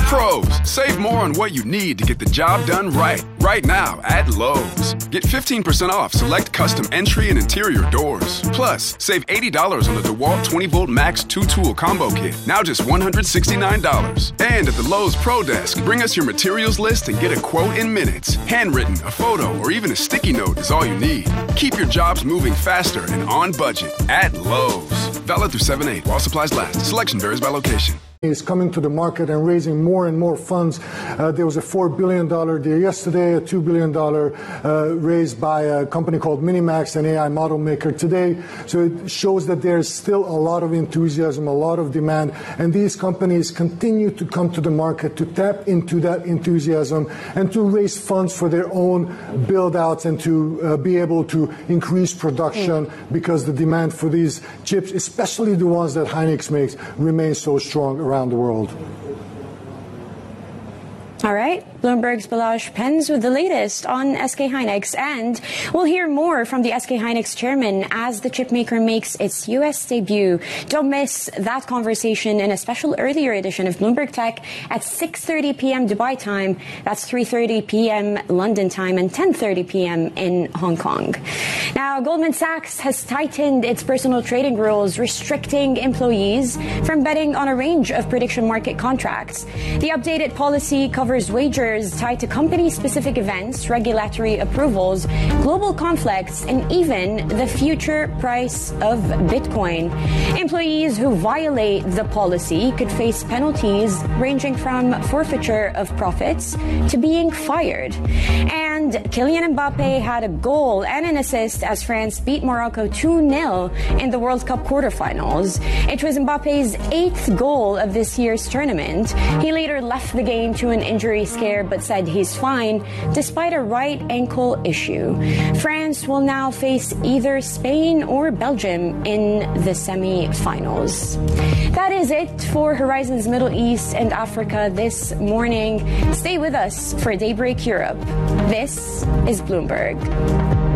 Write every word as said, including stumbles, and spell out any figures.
Pros, save more on what you need to get the job done right. Right now at Lowe's. Get fifteen percent off select custom entry and interior doors. Plus, save eighty dollars on the DeWalt twenty volt Max two tool combo kit. Now just one hundred sixty-nine dollars. And at the Lowe's Pro Desk, bring us your materials list and get a quote in minutes. Handwritten, a photo, or even a sticky note is all you need. Keep your jobs moving faster and on budget at Lowe's. Valid through seven eight while supplies last. Selection varies by location. Is coming to the market and raising more and more funds. Uh, there was a four billion dollars deal yesterday, a two billion dollars uh, raised by a company called Minimax, an A I model maker today. So it shows that there's still a lot of enthusiasm, a lot of demand, and these companies continue to come to the market to tap into that enthusiasm and to raise funds for their own build-outs and to uh, be able to increase production because the demand for these chips, especially the ones that Hynix makes, remains so strong around the world. All right, Bloomberg's Balazs Pens with the latest on S K Hynix, and we'll hear more from the S K Hynix chairman as the chipmaker makes its U S debut. Don't miss that conversation in a special earlier edition of Bloomberg Tech at six thirty p.m. Dubai time. That's three thirty p.m. London time and ten thirty p.m. in Hong Kong. Now, Goldman Sachs has tightened its personal trading rules, restricting employees from betting on a range of prediction market contracts. The updated policy covers wagers tied to company-specific events, regulatory approvals, global conflicts, and even the future price of Bitcoin. Employees who violate the policy could face penalties ranging from forfeiture of profits to being fired. And Kylian Mbappe had a goal and an assist as France beat Morocco two nil in the World Cup quarterfinals. It was Mbappe's eighth goal of this year's tournament. He later left the game to an injury scare but said he's fine despite a right ankle issue. France will now face either Spain or Belgium in the semi-finals. That is it for Horizons Middle East and Africa this morning. Stay with us for Daybreak Europe. This is Bloomberg.